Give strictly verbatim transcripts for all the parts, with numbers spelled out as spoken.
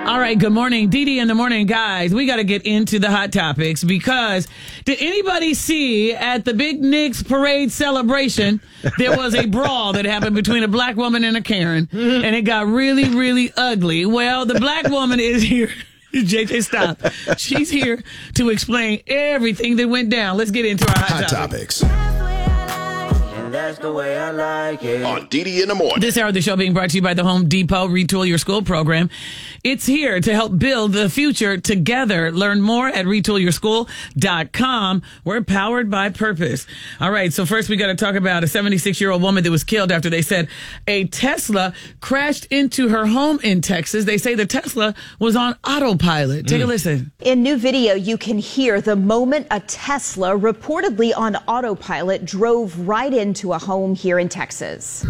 All right, good morning. Dee Dee in the morning. Guys, we got to get into the hot topics because did anybody see at the Big Nicks parade celebration, there was a brawl that happened between a black woman and a Karen, and it got really, really ugly. Well, the black woman is here. J J, stop. She's here to explain everything that went down. Let's get into our hot, hot topics. topics. That's the way I like it. On Dee Dee in the morning. This hour of the show being brought to you by the Home Depot Retool Your School program. It's here to help build the future together. Learn more at retool your school dot com. We're powered by purpose. All right, so first we got to talk about a seventy-six-year-old woman that was killed after they said a Tesla crashed into her home in Texas. They say the Tesla was on autopilot. Take mm. a listen. In new video, you can hear the moment a Tesla, reportedly on autopilot, drove right into a home here in Texas.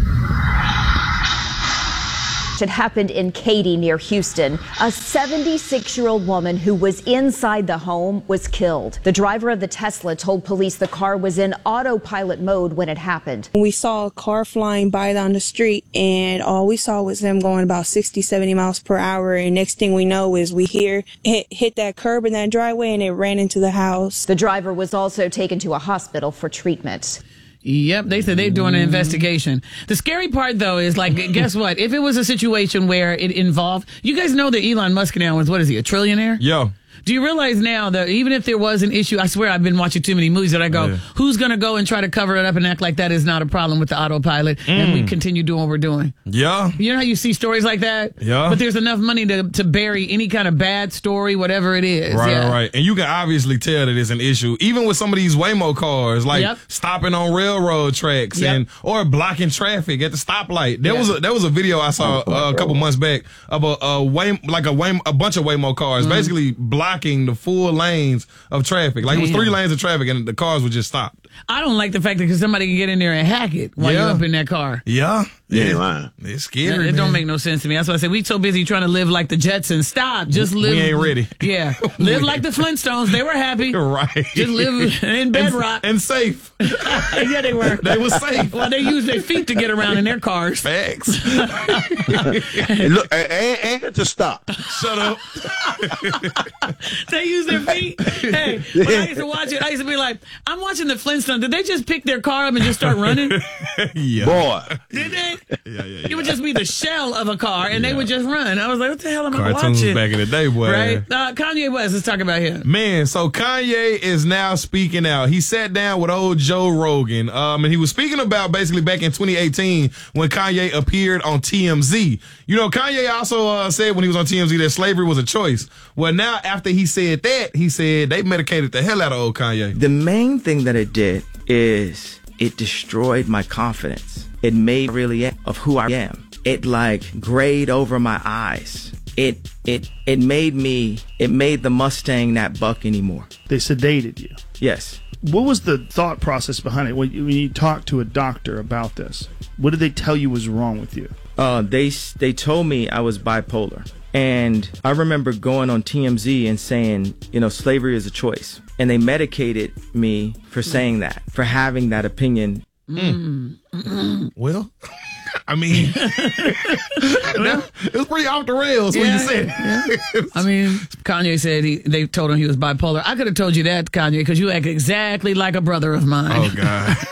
It happened in Katy near Houston. A seventy-six-year-old woman who was inside the home was killed. The driver of the Tesla told police the car was in autopilot mode when it happened. We saw a car flying by down the street, and all we saw was them going about sixty, seventy miles per hour. And next thing we know is we hear hit, hit that curb in that driveway, and it ran into the house. The driver was also taken to a hospital for treatment. Yep, they said they're doing an investigation. The scary part, though, is like, guess what? If it was a situation where it involved, you guys know that Elon Musk now is, what is he, a trillionaire? Yo. Do you realize now that even if there was an issue, I swear I've been watching too many movies that I go, yeah. who's going to go and try to cover it up and act like that is not a problem with the autopilot mm. and we continue doing what we're doing? Yeah. You know how you see stories like that? Yeah. But there's enough money to, to bury any kind of bad story, whatever it is. Right, yeah. right. And you can obviously tell that it's an issue, even with some of these Waymo cars, like yep. stopping on railroad tracks yep. and or blocking traffic at the stoplight. There yeah. was a there was a video I saw uh, a couple months back of a, a Way, like a Way, a bunch of Waymo cars mm. basically blocking the full lanes of traffic. Like Damn. It was three lanes of traffic and the cars would just stop. I don't like the fact that because somebody can get in there and hack it while yeah. you're up in that car. Yeah. You yeah. ain't lying. It's scary. It, it man. don't make no sense to me. That's why I said we so busy trying to live like the Jetsons. Stop. Just live. We ain't ready. Yeah. Live like the Flintstones. They were happy. Right. Just live in bedrock. And, and safe. Yeah, they were. They were safe. Well, they used their feet to get around in their cars. Facts. Hey, look, and, and to stop. Shut up. They use their feet. Hey, when I used to watch it, I used to be like, I'm watching the Flintstones. Did they just pick their car up and just start running? Yeah. Boy. Did they? Yeah, yeah, yeah. It would just be the shell of a car, and yeah. they would just run. I was like, what the hell am Cartoons I watching? Back in the day, boy. Right? Uh, Kanye West, let's talk about him. Man, so Kanye is now speaking out. He sat down with old Joe Rogan, um, and he was speaking about basically back in twenty eighteen when Kanye appeared on T M Z. You know, Kanye also uh, said when he was on T M Z that slavery was a choice. Well, now after he said that, he said they medicated the hell out of old Kanye. The main thing that it did is it destroyed my confidence. It made me really of who I am. It like grayed over my eyes. It it it made me it made the Mustang not buck anymore. They sedated you. Yes. What was the thought process behind it when you, when you talked to a doctor about this? What did they tell you was wrong with you? Uh, they they told me I was bipolar. And I remember going on T M Z and saying, you know, slavery is a choice. And they medicated me for saying that, for having that opinion. Mm. Mm. Well, I mean, that, it was pretty off the rails yeah, when you said yeah. I mean, Kanye said he, they told him he was bipolar. I could have told you that, Kanye, because you act exactly like a brother of mine. Oh, God.